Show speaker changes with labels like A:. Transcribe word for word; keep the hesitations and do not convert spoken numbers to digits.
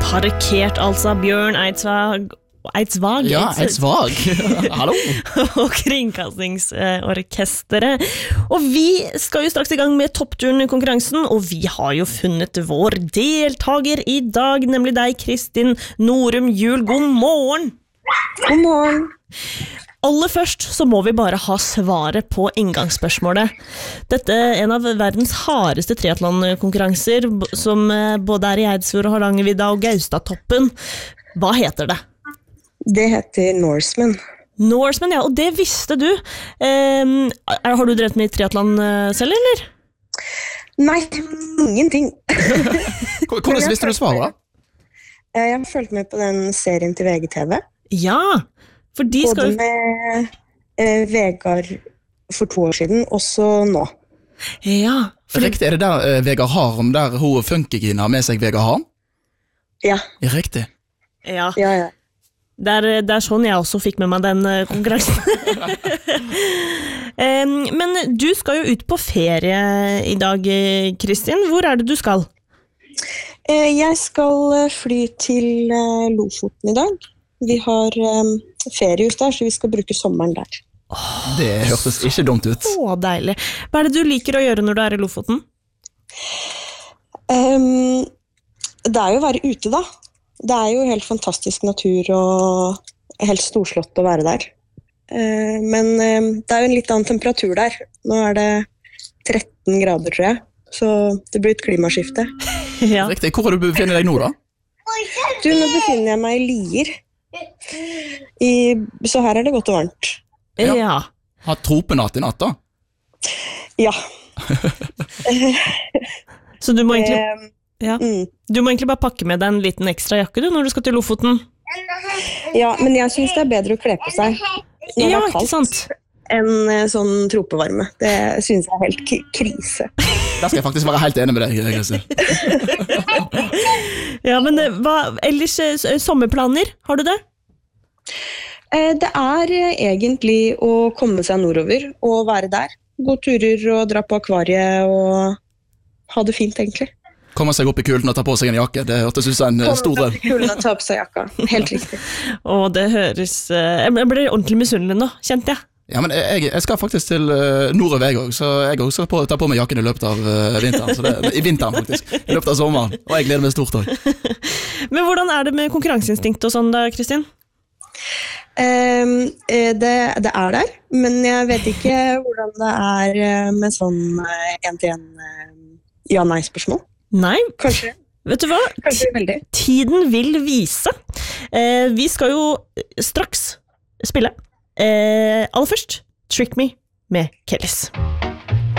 A: Parkert altså Bjørn Eidsvåg Eidsvåg
B: Ja, Eidsvåg. Hallo.
A: og Kringkastingsorkesteret. Og vi skal jo straks i gang med toppturen-konkurransen, og vi har jo funnet vår deltager i dag, nemlig deg, Kristin Norum Juel. God morgen!
C: God morgen!
A: Aller først så må vi bare ha svaret på inngangsspørsmålet. Dette er en av verdens hardeste triathlon-konkurranser, som både er i Eidsfjord, Hardangervidda og Gaustatoppen. Hva heter det?
C: Det heter Norseman.
A: Norseman, ja, og det visste du. Um, har du drevet med triathlon selv, eller?
C: Nei, ingenting.
B: Hvordan visste du svaret da?
C: Jeg har følt med på den serien til V G T V.
A: Ja, for de skal...
C: Både med eh, Vegard for to år siden, også nå.
A: Ja. For...
B: Riktig, er det der uh, Vegard Harm, der hun Funkygina har med seg Vegard Harm?
C: Ja.
B: Ja, riktig.
A: Ja,
C: ja, ja.
A: Det er, det er sånn jeg også fikk med meg den uh, konkurransen. um, men du skal jo ut på ferie i dag, Kristin. Hvor er det du skal?
C: Eh, jeg skal fly til uh, Lofoten i dag. Vi har um, feriehus der, så vi skal bruke sommeren der.
B: Oh, det hørtes ikke dumt ut.
A: Å, deilig. Hva er det du liker å gjøre når du er i Lofoten?
C: Um, det er jo å være ute da. Det er jo helt fantastisk natur og helt storslått å være der. Uh, men uh, det er jo en litt annen temperatur der. Nå er det tretten grader, tror jeg. Så det blir et klimaskifte.
A: Ja.
B: Riktig. Hvor er du befinner deg nå da?
C: Du, nå befinner jeg meg i Lier. I, så her er det godt og varmt.
A: Ja. ja.
B: Har tropenatt i natt da?
C: Ja.
A: Så du må egentlig...
C: Um,
A: Ja. Mm. Du må egentlig bare pakke med deg en liten ekstra jakke du, når du skal til Lofoten.
C: Ja, men jeg synes det er bedre å kle på seg når
A: ja,
C: det er kaldt enn sånn tropevarme. Det synes jeg er helt krise.
B: Der skal jeg faktisk være helt enig med deg, Kristin.
A: Ja, men hva, ellers sommerplaner, har du det?
C: Det er egentlig å komme seg nordover og være der. Gå turer og dra på akvariet og ha det fint egentlig.
B: Komme seg opp i kulden og ta på seg en jakke, det hørtes ut som en
C: Komme
B: stor drøm.
C: Komme seg opp i kulden og ta på seg jakka, helt riktig.
A: Åh, det høres... Jeg ble ordentlig misunnelig nå, kjente jeg.
B: Ja, men jeg, jeg skal faktisk til nordover jeg også, så jeg også skal på, ta på meg jakken i løpet av uh, vinteren, så det, i vinteren faktisk, i løpet av sommeren, og jeg gleder meg stort også.
A: Men hvordan er det med konkurranseinstinkt og sånn da, Kristin?
C: Um, det, det er der, men jeg vet ikke hvordan det er med sånn en-til-en ja-nei-spørsmål.
A: Nei,
C: kanskje.
A: Vet du hva?
C: Kanskje veldig.
A: Tiden vil vise. Eh, vi skal jo straks spille. Eh, aller først, Trick Me med Kellys.